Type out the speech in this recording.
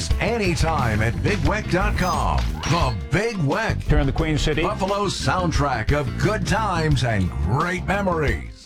place, anytime at BigWeck.com. The Big Weck, Here in the Queen City. Buffalo's soundtrack of good times and great memories.